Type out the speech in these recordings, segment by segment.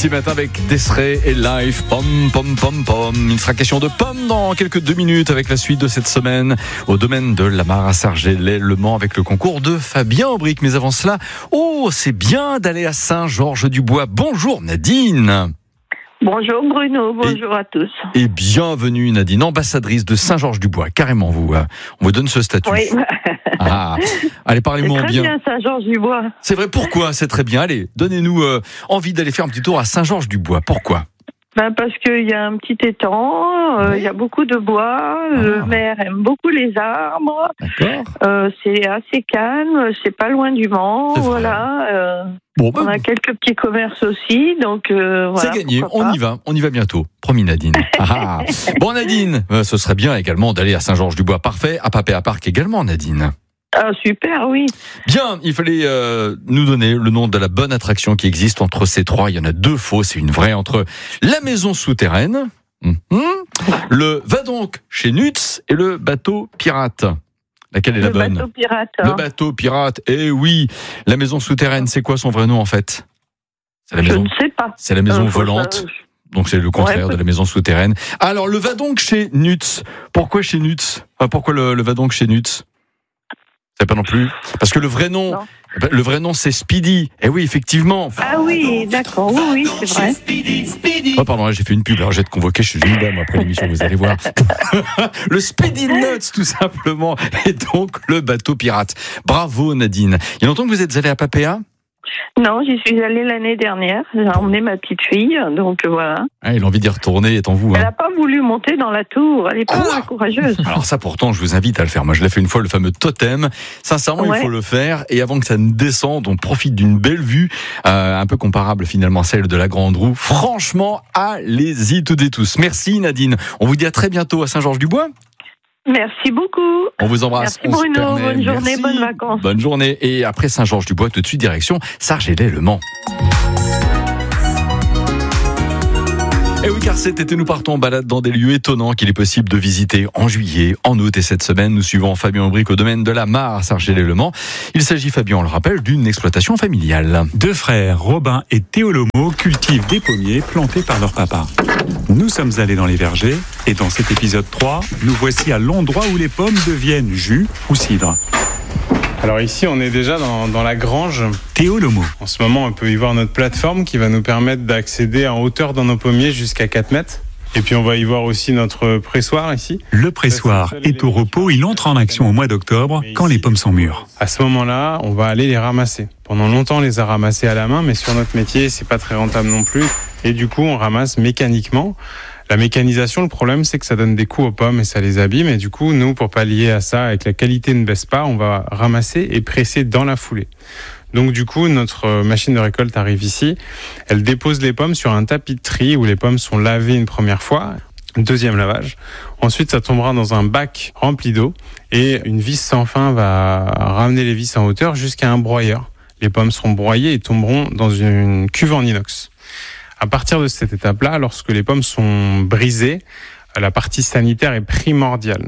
Ici matin avec Desiree et Live, pom pom pom pom. Il sera question de pommes dans quelques 2 minutes avec la suite de cette semaine au domaine de la Mare à Sargellet-Le Mans avec le concours de Fabien Aubric. Mais avant cela, c'est bien d'aller à Saint-Georges-du-Bois. Bonjour Nadine. Bonjour Bruno, bonjour à tous. Et bienvenue Nadine, ambassadrice de Saint-Georges-du-Bois, carrément vous. On vous donne ce statut. Oui. Allez, parlez-moi c'est très bien Saint-Georges-du-Bois. C'est vrai, pourquoi? C'est très bien. Allez, donnez-nous envie d'aller faire un petit tour à Saint-Georges-du-Bois. Pourquoi? Parce qu'il y a un petit étang, il y a beaucoup de bois, le maire aime beaucoup les arbres. D'accord. C'est assez calme, c'est pas loin du Mans, voilà. On a quelques petits commerces aussi, donc voilà. C'est gagné, on y va bientôt. Promis Nadine. Bon Nadine, ce serait bien également d'aller à Saint-Georges-du-Bois, parfait, à Papéa Park également Nadine. Ah super, oui. Bien, il fallait nous donner le nom de la bonne attraction qui existe entre ces trois. Il y en a 2 fausses et une vraie entre la maison souterraine, le va donc chez Nutz et le bateau pirate. Laquelle est la bonne? Le bateau pirate. Le bateau pirate, oui. La maison souterraine, c'est quoi son vrai nom en fait? Je ne sais pas. C'est la maison volante. Donc c'est le contraire de la maison souterraine. Alors le va donc chez Nutz. Pourquoi chez Nutz? Pourquoi le va donc chez Nutz? C'est pas non plus. Parce que le vrai nom c'est Speedy. Eh oui, effectivement. Ah oui, d'accord. Oui, c'est vrai. Oh pardon, là, j'ai fait une pub. Alors, je vais te convoquer. Je suis une dame après l'émission, vous allez voir. Le Speedy Nuts, tout simplement. Et donc, le bateau pirate. Bravo, Nadine. Il y a longtemps que vous êtes allée à Papéa? Non, j'y suis allée l'année dernière. J'ai emmené ma petite fille, donc voilà. Il a envie d'y retourner, est en vous. Elle n'a pas voulu monter dans la tour. Elle n'est pas courageuse. Alors ça, pourtant, je vous invite à le faire. Moi, je l'ai fait une fois, le fameux totem. Sincèrement, il faut le faire. Et avant que ça ne descende, on profite d'une belle vue, un peu comparable finalement à celle de la Grande Roue. Franchement, allez-y toutes et tous. Merci Nadine. On vous dit à très bientôt à Saint-Georges-du-Bois. Merci beaucoup. On vous embrasse. Merci Bruno, bonne journée, bonnes vacances. Bonne journée. Et après Saint-Georges-du-Bois, tout de suite direction Sargellet-Le Mans. Et oui, car cet été, nous partons en balade dans des lieux étonnants qu'il est possible de visiter en juillet, en août et cette semaine. Nous suivons Fabien Aubric au domaine de la Mare à Sargellet-Le Mans. Il s'agit, Fabien, on le rappelle, d'une exploitation familiale. 2 frères, Robin et Théo Lomo, cultivent des pommiers plantés par leur papa. Nous sommes allés dans les vergers et dans cet épisode 3, nous voici à l'endroit où les pommes deviennent jus ou cidre. Alors ici, on est déjà dans la grange. Théo Lomo. En ce moment, on peut y voir notre plateforme qui va nous permettre d'accéder en hauteur dans nos pommiers jusqu'à 4 mètres. Et puis on va y voir aussi notre pressoir ici. Le pressoir est au repos, il entre en action au mois d'octobre quand les pommes sont mûres. À ce moment-là, on va aller les ramasser. Pendant longtemps, on les a ramassés à la main, mais sur notre métier, c'est pas très rentable non plus. Et du coup, on ramasse mécaniquement. La mécanisation, le problème, c'est que ça donne des coups aux pommes et ça les abîme. Et du coup, nous, pour pallier à ça et que la qualité ne baisse pas, on va ramasser et presser dans la foulée. Donc du coup, notre machine de récolte arrive ici. Elle dépose les pommes sur un tapis de tri où les pommes sont lavées une première fois. Deuxième lavage. Ensuite, ça tombera dans un bac rempli d'eau et une vis sans fin va ramener les vis en hauteur jusqu'à un broyeur. Les pommes seront broyées et tomberont dans une cuve en inox. À partir de cette étape-là, lorsque les pommes sont brisées, la partie sanitaire est primordiale.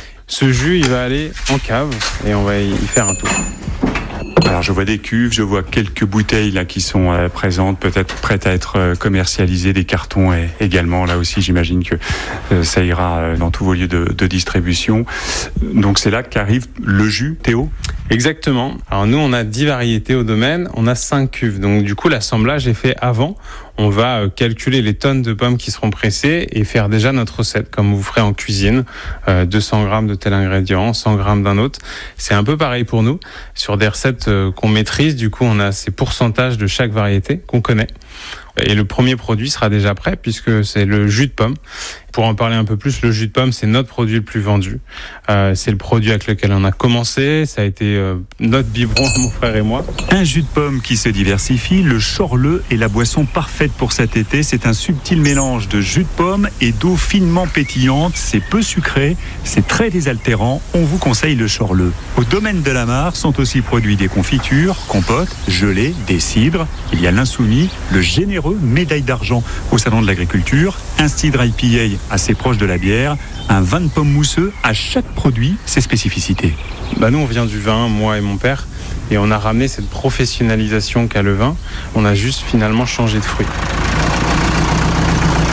Ce jus, il va aller en cave et on va y faire un tour. Alors je vois des cuves, je vois quelques bouteilles là qui sont présentes, peut-être prêtes à être commercialisées, des cartons également. Là aussi, j'imagine que ça ira dans tous vos lieux de distribution. Donc c'est là qu'arrive le jus, Théo? Exactement. Alors nous, on a 10 variétés au domaine, on a 5 cuves. Donc du coup, l'assemblage est fait avant. On va calculer les tonnes de pommes qui seront pressées et faire déjà notre recette, comme vous ferez en cuisine. 200 grammes de tel ingrédient, 100 grammes d'un autre. C'est un peu pareil pour nous. Sur des recettes qu'on maîtrise, du coup, on a ces pourcentages de chaque variété qu'on connaît. Et le premier produit sera déjà prêt puisque c'est le jus de pomme. Pour en parler un peu plus, le jus de pomme, c'est notre produit le plus vendu. C'est le produit avec lequel on a commencé. Ça a été notre biberon, mon frère et moi. Un jus de pomme qui se diversifie. Le Chorleux est la boisson parfaite pour cet été. C'est un subtil mélange de jus de pomme et d'eau finement pétillante. C'est peu sucré, c'est très désaltérant. On vous conseille le Chorleux. Au domaine de la Mare sont aussi produits des confitures, compotes, gelées, des cidres. Il y a l'insoumis, le généreux médaille d'argent au Salon de l'Agriculture, un cidre IPA assez proche de la bière, un vin de pomme mousseux. À chaque produit, ses spécificités. Nous, on vient du vin, moi et mon père, et on a ramené cette professionnalisation qu'a le vin. On a juste finalement changé de fruit.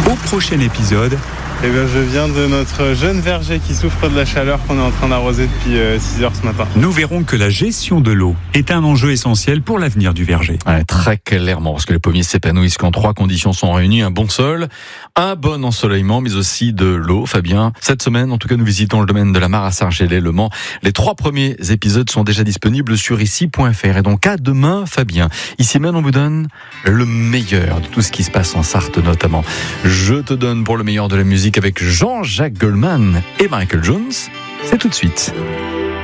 Au prochain épisode, Eh bien, je viens de notre jeune verger qui souffre de la chaleur qu'on est en train d'arroser depuis 6 heures ce matin. nous verrons que la gestion de l'eau est un enjeu essentiel pour l'avenir du verger. Ouais, très clairement, parce que les pommiers s'épanouissent quand 3 conditions sont réunies: un bon sol, un bon ensoleillement, mais aussi de l'eau. Fabien, cette semaine, en tout cas, nous visitons le domaine de la Mare à Sargellet, Le Mans. Les 3 premiers épisodes sont déjà disponibles sur ici.fr. Et donc, à demain, Fabien. Ici même, on vous donne le meilleur de tout ce qui se passe en Sarthe, notamment. Je te donne pour le meilleur de la musique avec Jean-Jacques Goldman et Michael Jones. C'est tout de suite.